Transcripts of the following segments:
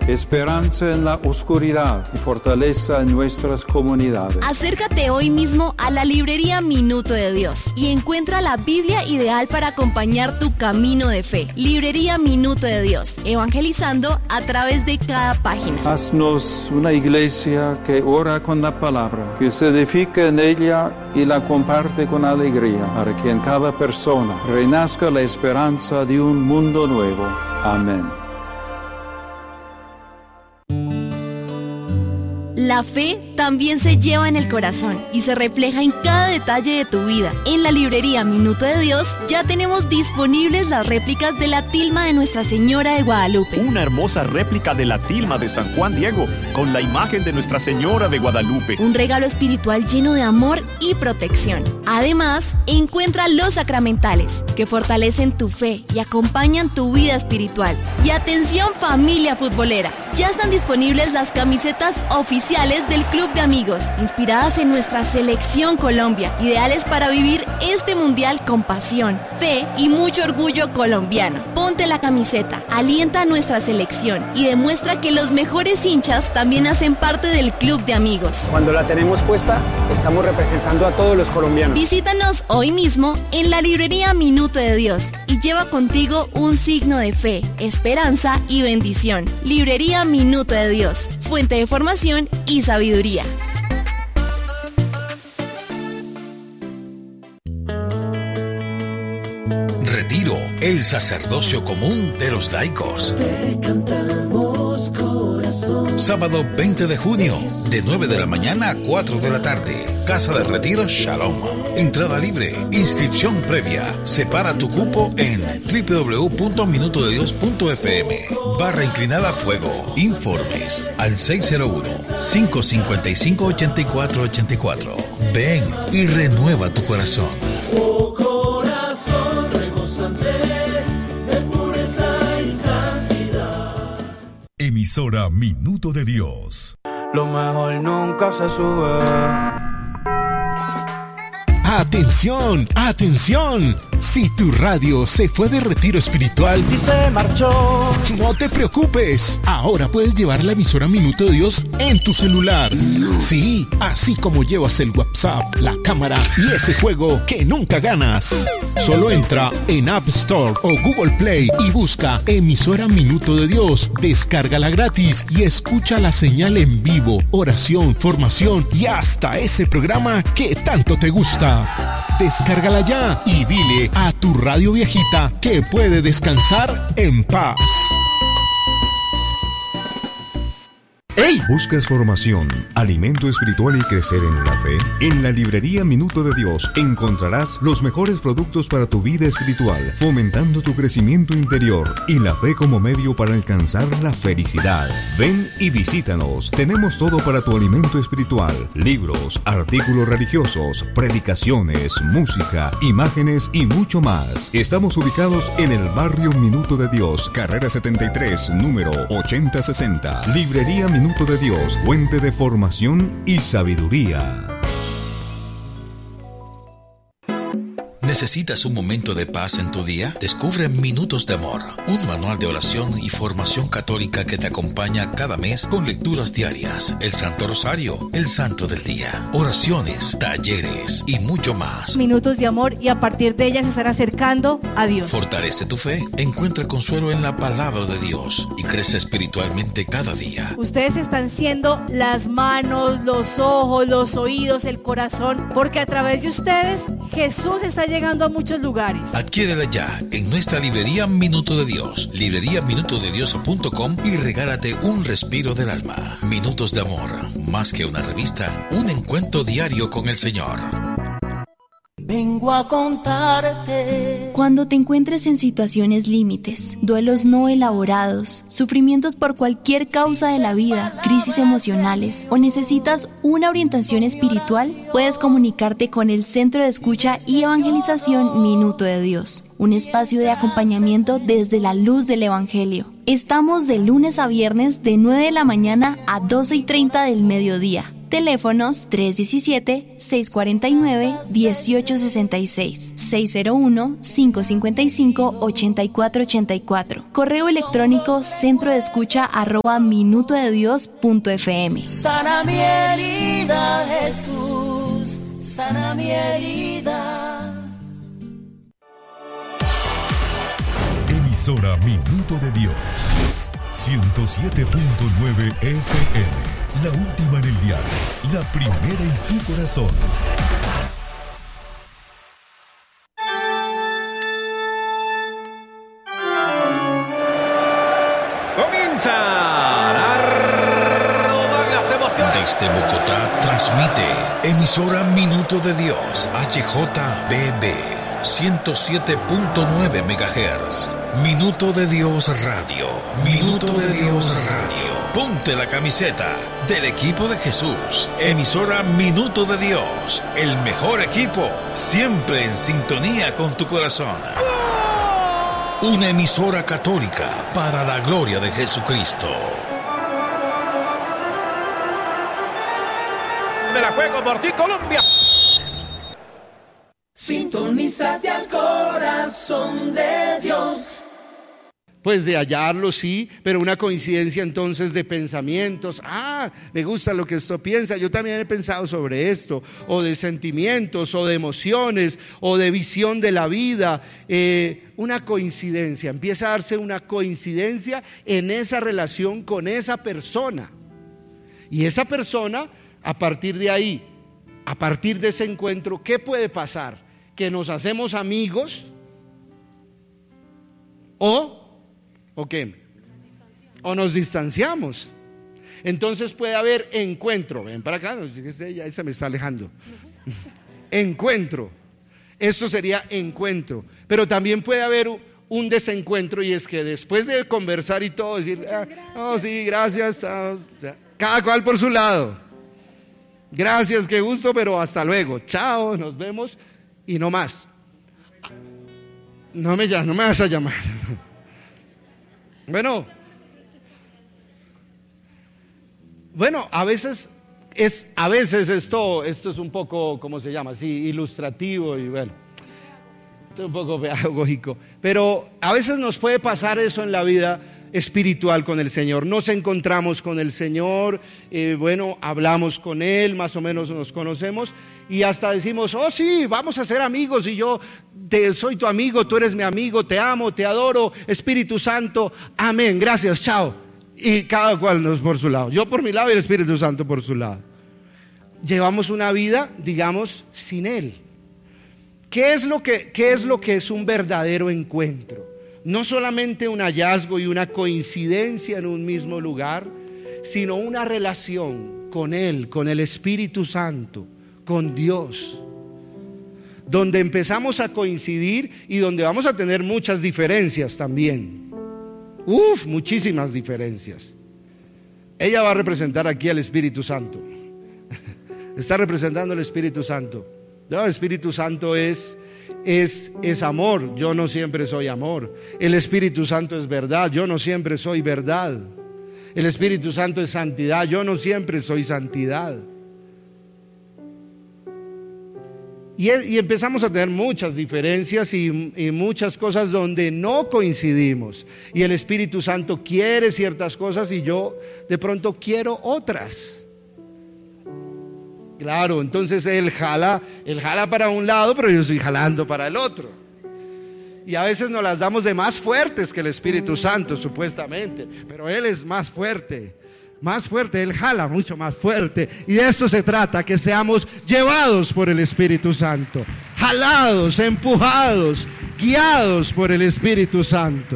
esperanza en la oscuridad y fortaleza en nuestras comunidades. Acércate hoy mismo a la librería Minuto de Dios y encuentra la Biblia ideal para acompañar tu camino de fe. Librería Minuto de Dios, evangelizando a través de cada página. Haznos una iglesia que ora con la palabra, que se edifica en ella y la comparte con alegría, para que en cada persona renazca la esperanza de un mundo nuevo. Amén. La fe también se lleva en el corazón y se refleja en cada detalle de tu vida. En la librería Minuto de Dios ya tenemos disponibles las réplicas de la tilma de Nuestra Señora de Guadalupe. Una hermosa réplica de la tilma de San Juan Diego con la imagen de Nuestra Señora de Guadalupe. Un regalo espiritual lleno de amor y protección. Además, encuentra los sacramentales que fortalecen tu fe y acompañan tu vida espiritual. Y atención, familia futbolera, ya están disponibles las camisetas oficiales del Club de Amigos, inspiradas en nuestra selección Colombia, ideales para vivir este mundial con pasión, fe y mucho orgullo colombiano. Ponte la camiseta, alienta a nuestra selección y demuestra que los mejores hinchas también hacen parte del Club de Amigos. Cuando la tenemos puesta, estamos representando a todos los colombianos. Visítanos hoy mismo en la librería Minuto de Dios y lleva contigo un signo de fe, esperanza y bendición. Librería Minuto de Dios, fuente de formación y sabiduría. Retiro, el sacerdocio común de los laicos. Te cantamos, corazón. Sábado 20 de junio, de 9 de la mañana a 4 de la tarde. Casa de Retiro Shalom. Entrada libre, inscripción previa. Separa tu cupo en www.minutodedios.fm. Barra inclinada fuego. Informes al 601-555-8484. Ven y renueva tu corazón. Oh corazón rebosante de pureza y santidad. Emisora Minuto de Dios. Lo mejor nunca se sube. ¡Atención! ¡Atención! Si tu radio se fue de retiro espiritual y se marchó, no te preocupes. Ahora puedes llevar la emisora Minuto de Dios en tu celular. Sí, así como llevas el WhatsApp, la cámara y ese juego que nunca ganas. Solo entra en App Store o Google Play y busca emisora Minuto de Dios. Descárgala gratis y escucha la señal en vivo, oración, formación y hasta ese programa que tanto te gusta. Descárgala ya y dile a tu radio viejita que puede descansar en paz. ¡Hey! ¿Buscas formación, alimento espiritual y crecer en la fe? En la librería Minuto de Dios encontrarás los mejores productos para tu vida espiritual, fomentando tu crecimiento interior y la fe como medio para alcanzar la felicidad. Ven y visítanos. Tenemos todo para tu alimento espiritual: libros, artículos religiosos, predicaciones, música, imágenes y mucho más. Estamos ubicados en el barrio Minuto de Dios, carrera 73, número 8060. Librería Minuto de Dios, fuente de formación y sabiduría. ¿Necesitas un momento de paz en tu día? Descubre Minutos de Amor, un manual de oración y formación católica que te acompaña cada mes con lecturas diarias, el Santo Rosario, el Santo del Día, oraciones, talleres y mucho más. Minutos de amor, y a partir de ellas se estará acercando a Dios. Fortalece tu fe, encuentra consuelo en la palabra de Dios y crece espiritualmente cada día. Ustedes están siendo las manos, los ojos, los oídos, el corazón, porque a través de ustedes Jesús está llegando a muchos lugares. Adquiérela ya en nuestra librería Minuto de Dios, libreriaminutodedios.com, y regálate un respiro del alma. Minutos de Amor, más que una revista, un encuentro diario con el Señor. Vengo a contarte. Cuando te encuentres en situaciones límites, duelos no elaborados, sufrimientos por cualquier causa de la vida, crisis emocionales o necesitas una orientación espiritual, puedes comunicarte con el Centro de Escucha y Evangelización Minuto de Dios, un espacio de acompañamiento desde la luz del Evangelio. Estamos de lunes a viernes de 9 de la mañana a 12:30 del mediodía. Teléfonos 317-649-1866, 601-555-8484. Correo electrónico centrodeescucha@minutodedios.fm. Sana mi herida, Jesús, sana mi herida. Emisora Minuto de Dios, 107.9 FM. La última en el diario, la primera en tu corazón. Comienza a rodar las emociones. Desde Bogotá transmite emisora Minuto de Dios, HJBB, 107.9 MHz. Minuto de Dios Radio. Minuto de Dios Radio. Ponte la camiseta del equipo de Jesús. Emisora Minuto de Dios. El mejor equipo, siempre en sintonía con tu corazón. Una emisora católica para la gloria de Jesucristo. Me la juego por ti, Colombia. Sintonízate al corazón de Dios. Pues de hallarlo, sí, pero una coincidencia entonces de pensamientos. Me gusta lo que esto piensa, yo también he pensado sobre esto, o de sentimientos, o de emociones, o de visión de la vida. Una coincidencia, empieza a darse una coincidencia en esa relación con esa persona. Y esa persona, a partir de ahí, a partir de ese encuentro, ¿qué puede pasar? Que nos hacemos amigos, ¿o qué? O nos distanciamos. Entonces puede haber encuentro. Ven para acá, ya se me está alejando. Encuentro. Esto sería encuentro. Pero también puede haber un desencuentro, y es que después de conversar y todo, decir, sí, gracias, chao, cada cual por su lado. Gracias, qué gusto, pero hasta luego. Chao, nos vemos y no más. No me vas a llamar. Bueno, a veces esto es un poco, ¿cómo se llama? Sí, ilustrativo y bueno, un poco pedagógico, pero a veces nos puede pasar eso en la vida espiritual con el Señor. Nos encontramos con el Señor, hablamos con Él, más o menos nos conocemos y hasta decimos, sí, vamos a ser amigos y yo soy tu amigo, tú eres mi amigo, te amo, te adoro, Espíritu Santo, amén, gracias, chao. Y cada cual nos por su lado, yo por mi lado y el Espíritu Santo por su lado. Llevamos una vida, digamos, sin Él. ¿Qué es lo que es un verdadero encuentro? No solamente un hallazgo y una coincidencia en un mismo lugar, sino una relación con Él, con el Espíritu Santo, con Dios, donde empezamos a coincidir y donde vamos a tener muchas diferencias también. Muchísimas diferencias. Ella va a representar aquí al Espíritu Santo. Está representando al Espíritu Santo. El Espíritu Santo es amor, yo no siempre soy amor. El Espíritu Santo es verdad, yo no siempre soy verdad. El Espíritu Santo es santidad, yo no siempre soy santidad. Y empezamos a tener muchas diferencias y muchas cosas donde no coincidimos. Y el Espíritu Santo quiere ciertas cosas y yo de pronto quiero otras. Claro, entonces él jala para un lado, pero yo estoy jalando para el otro. Y a veces nos las damos de más fuertes que el Espíritu Santo, supuestamente, pero Él es más fuerte, Él jala mucho más fuerte. Y de eso se trata, que seamos llevados por el Espíritu Santo, jalados, empujados, guiados por el Espíritu Santo.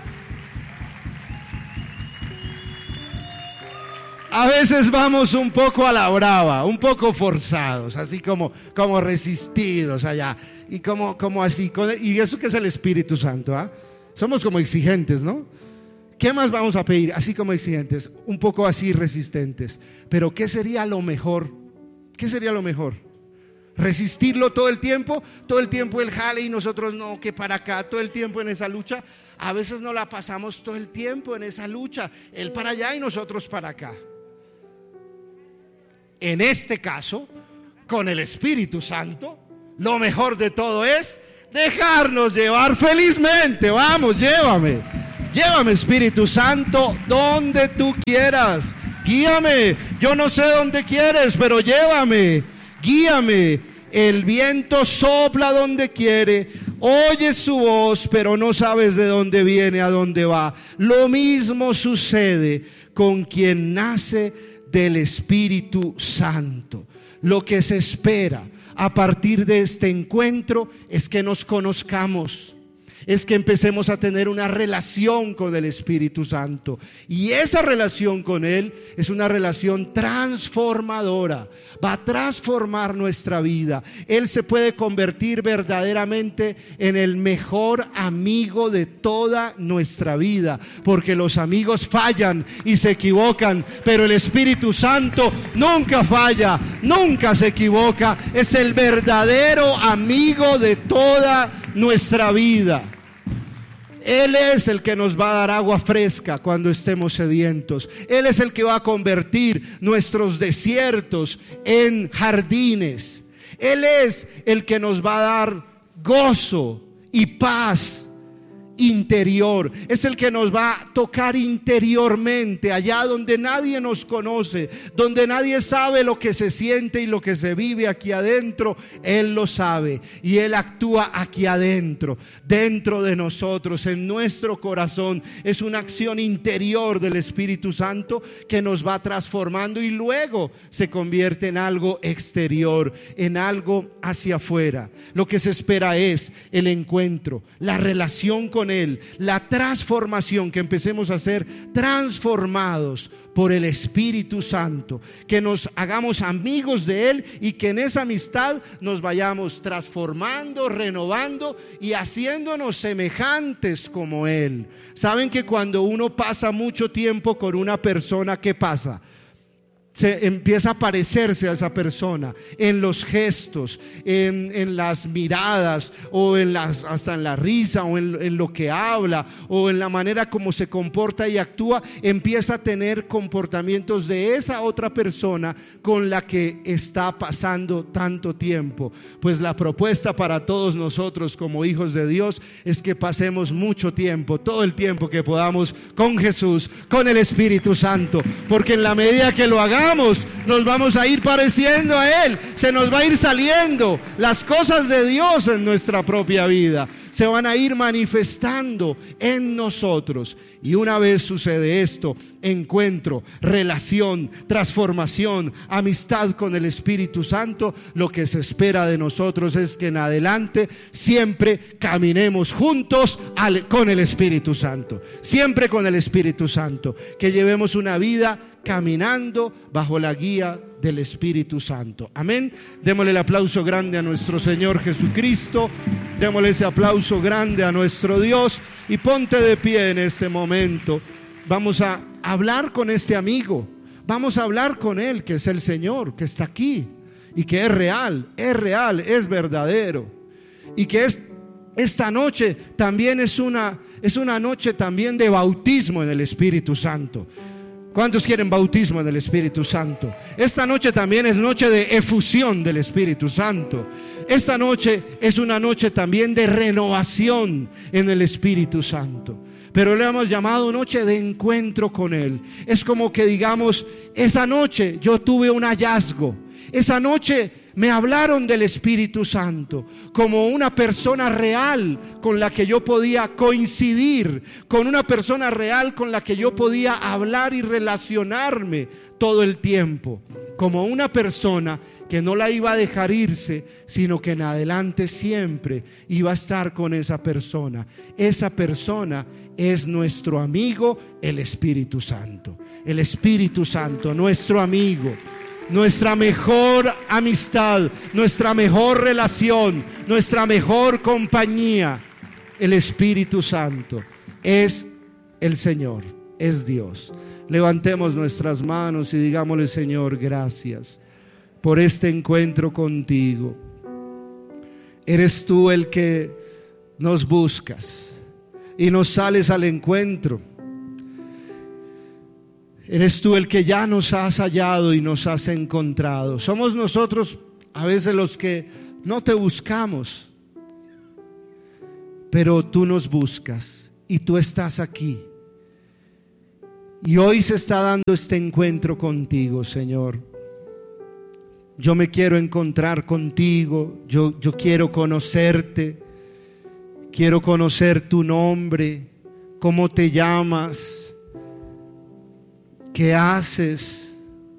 A veces vamos un poco a la brava, un poco forzados, así como resistidos allá. Y como así, y eso que es el Espíritu Santo, somos como exigentes, ¿no? ¿Qué más vamos a pedir? Así como exigentes, un poco así resistentes. Pero ¿qué sería lo mejor? ¿Qué sería lo mejor? ¿Resistirlo todo el tiempo? Todo el tiempo él jale y nosotros no, que para acá, todo el tiempo en esa lucha. A veces no la pasamos todo el tiempo en esa lucha, él para allá y nosotros para acá. en este caso, con el Espíritu Santo, lo mejor de todo es dejarnos llevar felizmente. Vamos, llévame Espíritu Santo donde tú quieras, guíame. Yo no sé dónde quieres, pero llévame, guíame. El viento sopla donde quiere, oyes su voz, pero no sabes de dónde viene, a dónde va. Lo mismo sucede con quien nace del Espíritu Santo. Lo que se espera a partir de este encuentro es que nos conozcamos, es que empecemos a tener una relación con el Espíritu Santo, y esa relación con Él es una relación transformadora, va a transformar nuestra vida. Él se puede convertir verdaderamente en el mejor amigo de toda nuestra vida, porque los amigos fallan y se equivocan, pero el Espíritu Santo nunca falla, nunca se equivoca, es el verdadero amigo de toda nuestra vida. Él es el que nos va a dar agua fresca cuando estemos sedientos. Él es el que va a convertir nuestros desiertos en jardines. Él es el que nos va a dar gozo y paz interior. Es el que nos va a tocar interiormente, allá donde nadie nos conoce, donde nadie sabe lo que se siente y lo que se vive aquí adentro. Él lo sabe y Él actúa aquí adentro, dentro de nosotros, en nuestro corazón. Es una acción interior del Espíritu Santo que nos va transformando y luego se convierte en algo exterior, en algo hacia afuera. Lo que se espera es el encuentro, la relación con Él, la transformación, que empecemos a ser transformados por el Espíritu Santo, que nos hagamos amigos de Él y que en esa amistad nos vayamos transformando, renovando y haciéndonos semejantes como Él. Saben que cuando uno pasa mucho tiempo con una persona, ¿qué pasa? Se empieza a parecerse a esa persona en los gestos, en las miradas, o hasta en la risa, o en lo que habla, o en la manera como se comporta y actúa. Empieza a tener comportamientos de esa otra persona con la que está pasando tanto tiempo. Pues la propuesta para todos nosotros como hijos de Dios es que pasemos mucho tiempo, todo el tiempo que podamos, con Jesús, con el Espíritu Santo, porque en la medida que lo hagamos, nos vamos a ir pareciendo a Él, se nos va a ir saliendo las cosas de Dios en nuestra propia vida, se van a ir manifestando en nosotros. Y una vez sucede esto, encuentro, relación, transformación, amistad con el Espíritu Santo, lo que se espera de nosotros es que en adelante siempre caminemos juntos con el Espíritu Santo, siempre con el Espíritu Santo, que llevemos una vida caminando bajo la guía del Espíritu Santo. Amén. Démosle el aplauso grande a nuestro Señor Jesucristo. Démosle ese aplauso grande a nuestro Dios y ponte de pie en este momento. Vamos a hablar con este amigo. Vamos a hablar con Él, que es el Señor, que está aquí y que es real, es verdadero. Y que esta noche también es una noche también de bautismo en el Espíritu Santo. ¿Cuántos quieren bautismo en el Espíritu Santo? Esta noche también es noche de efusión del Espíritu Santo. Esta noche es una noche también de renovación en el Espíritu Santo. Pero le hemos llamado noche de encuentro con Él. Es como que digamos, esa noche yo tuve un hallazgo. Esa noche me hablaron del Espíritu Santo como una persona real con la que yo podía coincidir, con una persona real con la que yo podía hablar y relacionarme todo el tiempo, como una persona que no la iba a dejar irse, sino que en adelante siempre iba a estar con esa persona. Esa persona es nuestro amigo, el Espíritu Santo. El Espíritu Santo, nuestro amigo, nuestra mejor amistad, nuestra mejor relación, nuestra mejor compañía. El Espíritu Santo es el Señor, es Dios. Levantemos nuestras manos y digámosle: Señor, gracias por este encuentro contigo. Eres tú el que nos buscas y nos sales al encuentro. Eres tú el que ya nos has hallado y nos has encontrado. Somos nosotros a veces los que no te buscamos, pero tú nos buscas y tú estás aquí. Y hoy se está dando este encuentro contigo, Señor. Yo me quiero encontrar contigo, yo quiero conocerte, quiero conocer tu nombre, cómo te llamas, qué haces,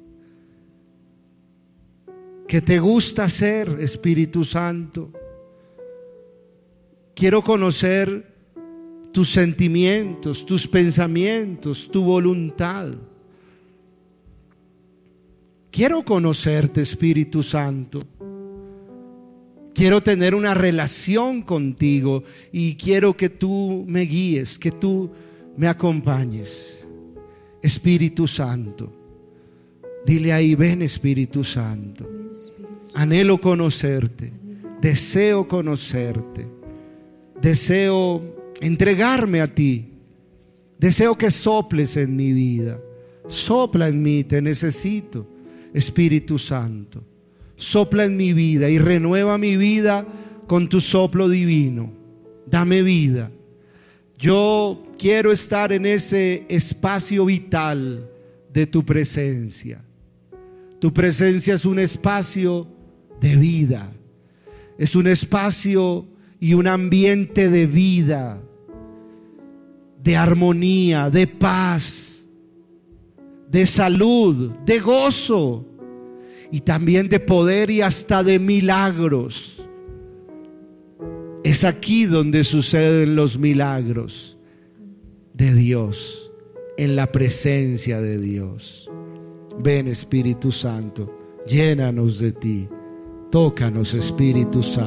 qué te gusta hacer, Espíritu Santo. Quiero conocer tus sentimientos, tus pensamientos, tu voluntad. Quiero conocerte, Espíritu Santo. Quiero tener una relación contigo y quiero que tú me guíes, que tú me acompañes. Espíritu Santo, dile ahí: ven, Espíritu Santo. Anhelo conocerte, deseo conocerte, deseo entregarme a ti, deseo que soples en mi vida. Sopla en mí, te necesito, Espíritu Santo. Sopla en mi vida y renueva mi vida con tu soplo divino. Dame vida. Yo quiero estar en ese espacio vital de tu presencia. Tu presencia es un espacio de vida. Es un espacio y un ambiente de vida, de armonía, de paz, de salud, de gozo y también de poder y hasta de milagros. Es aquí donde suceden los milagros de Dios, en la presencia de Dios. Ven, Espíritu Santo, llénanos de ti. Tócanos, Espíritu Santo.